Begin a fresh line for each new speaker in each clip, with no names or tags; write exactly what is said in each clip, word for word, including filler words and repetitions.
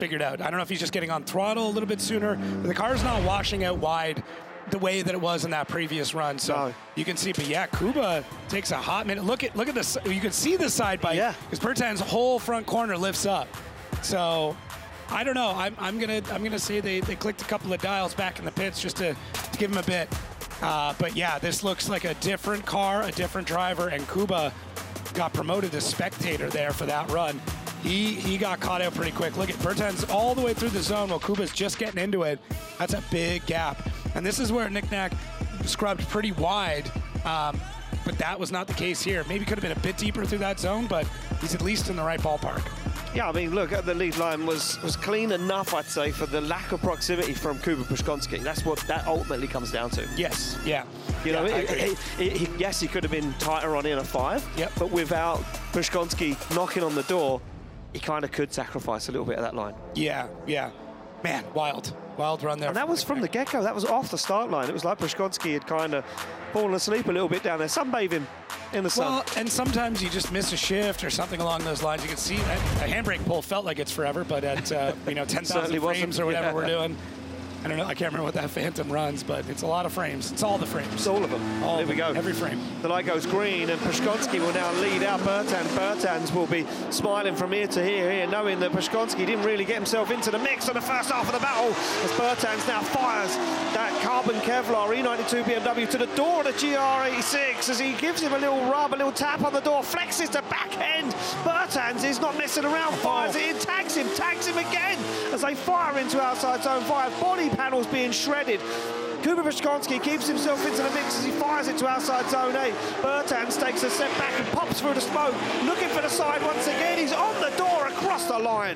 figured out. I don't know if he's just getting on throttle a little bit sooner, but the car's not washing out wide the way that it was in that previous run. So
no.
you can see, but yeah, Kuba takes a hot minute. Look at look at this. You can see the side bite
yeah.
because Bertan's whole front corner lifts up. So I don't know. I'm, I'm gonna I'm gonna say they, they clicked a couple of dials back in the pits just to, to give him a bit. Uh, but yeah, this looks like a different car, a different driver, and Kuba got promoted to spectator there for that run. He he got caught out pretty quick. Look at Bertan's all the way through the zone while Kuba's just getting into it. That's a big gap. And this is where Nick Nack scrubbed pretty wide, um, but that was not the case here. Maybe could have been a bit deeper through that zone, but he's at least in the right ballpark.
Yeah, I mean, look, the lead line was was clean enough, I'd say, for the lack of proximity from Kuba Pruszkonski. That's what that ultimately comes down to.
Yes, yeah.
You know,
yeah,
it, it, it, it, yes, he could have been tighter on in a five,
yep.
but without Pruszkonski knocking on the door, he kind of could sacrifice a little bit of that line.
Yeah, yeah. Man, wild. Wild run there.
And that was from the get-go. That was off the start line. It was like Pruszkonski had kind of fallen asleep a little bit down there, sunbathing in the sun.
Well, and sometimes you just miss a shift or something along those lines. You can see that the handbrake pull felt like it's forever, but at uh, you know ten thousand frames or whatever yeah. we're doing. I don't know, I can't remember what that Phantom runs, but it's a lot of frames. It's all the frames.
It's all of them.
All
there
of
we
them.
go.
Every frame.
The light goes green, and Pruszkonski will now lead out Bertan. Bertans will be smiling from ear to ear here, knowing that Pruszkonski didn't really get himself into the mix on the first half of the battle, as Bertans now fires that carbon Kevlar E ninety-two B M W to the door of the G R eighty-six, as he gives him a little rub, a little tap on the door, flexes the back end. Bertans is not messing around, fires oh. it in, tags him, tags him again, as they fire into outside zone five. Body panels being shredded. Kuba Pruszkonski keeps himself into the mix as he fires it to outside zone eight. Bertans takes a step back and pops through the smoke, looking for the side once again. He's on the door across the line.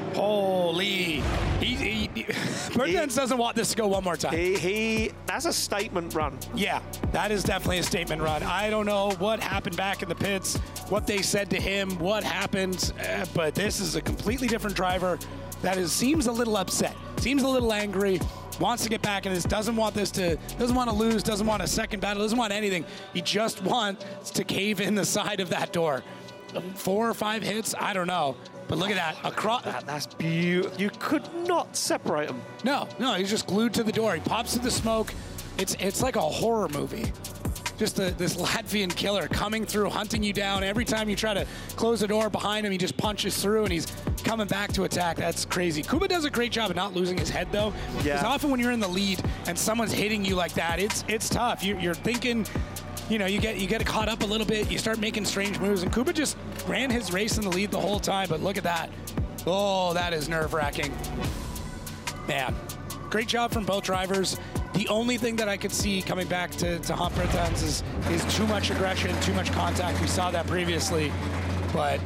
Holy. He, he, he Bertans doesn't want this to go one more time.
He, he, that's a statement run.
Yeah, that is definitely a statement run. I don't know what happened back in the pits, what they said to him, what happened, uh, but this is a completely different driver that is seems a little upset, seems a little angry, wants to get back in this, doesn't want this to, doesn't want to lose, doesn't want a second battle, doesn't want anything. He just wants to cave in the side of that door. Four or five hits, I don't know. But look at that. Across.
That, that's beautiful. You could not separate them.
No, no, he's just glued to the door. He pops through the smoke. It's it's like a horror movie. Just the, this Latvian killer coming through, hunting you down. Every time you try to close the door behind him, he just punches through and he's coming back to attack. That's crazy. Kuba does a great job of not losing his head, though.
Yeah.
Because often when you're in the lead and someone's hitting you like that, it's it's tough. You, you're thinking, you know, you get you get caught up a little bit. You start making strange moves, and Kuba just ran his race in the lead the whole time. But look at that. Oh, that is nerve-wracking. Man, great job from both drivers. The only thing that I could see coming back to, to Hump Bertans is, is too much aggression, too much contact. We saw that previously, but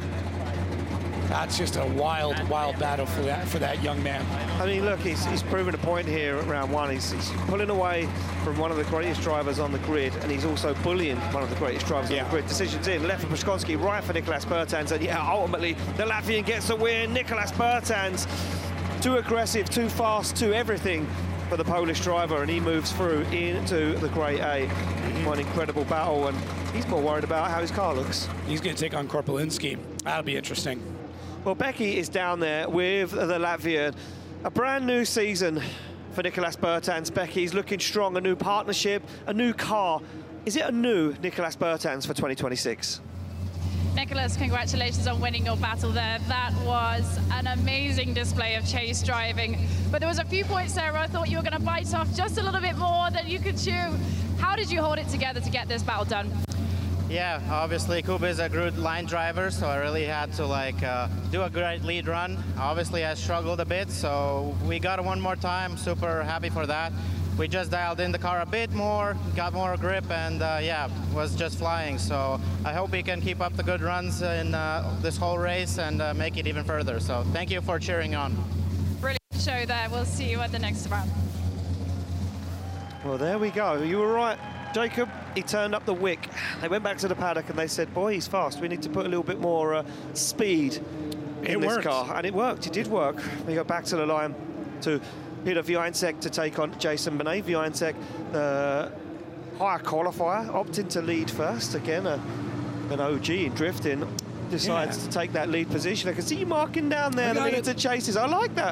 that's just a wild, wild battle for that for that young man.
I mean, look, he's, he's proven a point here at round one. He's, he's pulling away from one of the greatest drivers on the grid, and he's also bullying one of the greatest drivers yeah. on the grid. Decisions in, left for Pruszkonski, right for Nicolas Bertans, and yeah, ultimately the Latvian gets the win. Nicolas Bertans, too aggressive, too fast, too everything for the Polish driver, and he moves through into the Grade A. One incredible battle, and he's more worried about how his car looks.
He's going to take on Korpolinski. That'll be interesting.
Well, Becky is down there with the Latvian. A brand new season for Nicolas Bertans. Becky's looking strong, a new partnership, a new car. Is it a new Nicolas Bertans for twenty twenty-six?
Nicolas, congratulations on winning your battle there. That was an amazing display of chase driving. But there was a few points there where I thought you were going to bite off just a little bit more than you could chew. How did you hold it together to get this battle done?
Yeah, obviously Kuba is a good line driver, so I really had to like uh, do a great lead run. Obviously I struggled a bit, so we got it one more time. Super happy for that. We just dialed in the car a bit more, got more grip, and uh, yeah, was just flying. So I hope we can keep up the good runs in uh, this whole race and uh, make it even further. So thank you for cheering on.
Brilliant show there. We'll see you at the next round.
Well, there we go. You were right, Jacob. He turned up the wick. They went back to the paddock and they said, boy, he's fast. We need to put a little bit more uh, speed in
it
this
worked.
car. And it worked. It did work. We got back to the line to Peter Wiańczyk to take on Jason Benet. Wiańczyk, the higher qualifier, opting to lead first. Again, a, an O G in drifting, decides
yeah.
to take that lead position. I can see you marking down there the leads and chases. I like that.